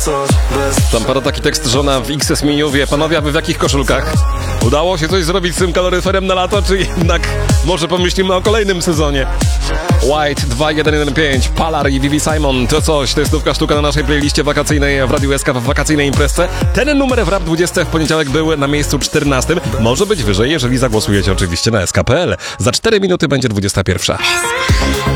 Tam pada taki tekst, żona w XS menu wie, panowie, a wy w jakich koszulkach? Udało się coś zrobić z tym kaloryferem na lato, czy jednak może pomyślimy o kolejnym sezonie? White 2115, Palar i Vivi Simon, to coś, to jest nówka sztuka na naszej playliście wakacyjnej w Radiu SK w wakacyjnej imprezce. Ten numer w Rap 20 w poniedziałek był na miejscu 14. Może być wyżej, jeżeli zagłosujecie oczywiście na sk.pl. Za 4 minuty będzie 21.